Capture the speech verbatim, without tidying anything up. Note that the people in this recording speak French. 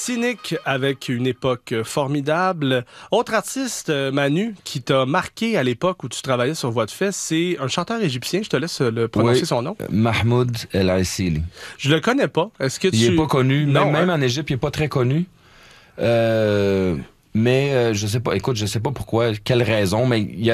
Cynique avec une époque formidable. Autre artiste, euh, Manu, qui t'a marqué à l'époque où tu travaillais sur Voix de Fait, c'est un chanteur égyptien. Je te laisse le prononcer Oui, son nom. Mahmoud El Aissili. Je le connais pas. Est-ce que tu... Il est pas connu. Non, même, même hein? en Égypte, il est pas très connu. Euh, mais euh, je sais pas. Écoute, je sais pas pourquoi, quelle raison, mais il y a